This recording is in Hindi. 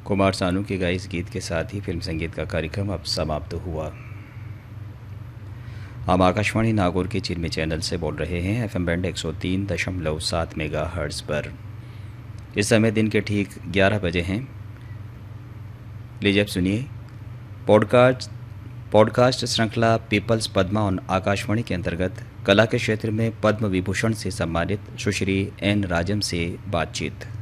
कुमार सानू के गाए इस गीत के साथ ही फिल्म संगीत का कार्यक्रम अब समाप्त हुआ। हम आकाशवाणी नागौर के चिरमी चैनल से बोल रहे हैं एफएम बैंड 103.7 मेगाहर्ट्ज़ पर। इस समय दिन के ठीक 11 बजे हैं। लीजिए अब सुनिए पॉडकास्ट श्रृंखला पीपल्स पद्मा ऑन आकाशवाणी के अंतर्गत कला के क्षेत्र में पद्म विभूषण से सम्मानित सुश्री एन राजम से बातचीत।